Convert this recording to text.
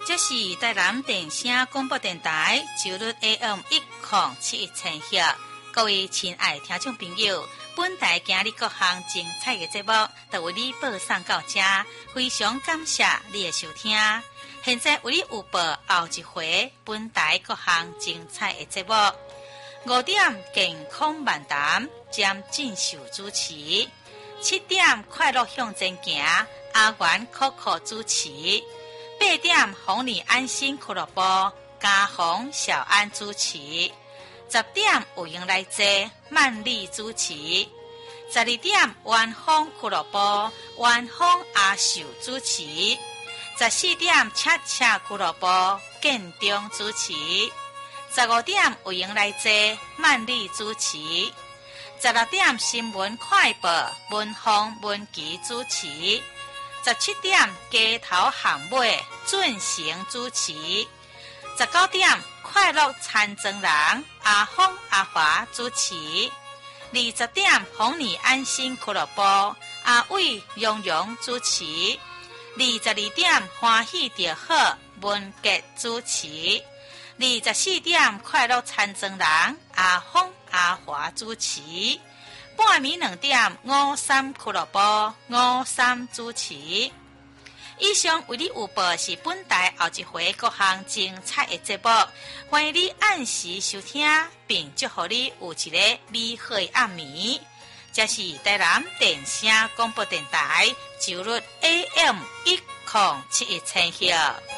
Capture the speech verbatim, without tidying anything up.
这是台南电声广播电台九律 A M 一零七一千赫，各位亲爱听众朋友，本台今日各项精彩的节目都为你播送到这，非常感谢你的收听。现在为你有播后一回本台各项精彩的节目。五点健康漫谈，将进修主持；七点快乐向前行，阿元 Coco 主持；八点红你安心俱乐部，嘉宏小安主持；十点有闲来坐，曼丽主持；十二点晚风俱乐部，晚风阿秀主持；十四点恰恰俱乐部，建中主持；十五点有闲来坐，曼丽主持；十六点新闻快报，文峰文琪主持；十七点街头巷尾，准成主持；十九点快乐参政人，阿峰阿华主持；二十點紅你安心俱樂部，阿偉蓉蓉主持；二十二點歡喜就好，文傑主持；二十四點快樂參政人，阿峰阿華主持；半暝兩點五三俱樂部，五三主持。以上為你有報是本台後一回各項精彩的節目，歡迎你按時收聽，並祝福你有一個美好的暗暝。這是台南電聲廣播電台九律 A M 一零七一千赫。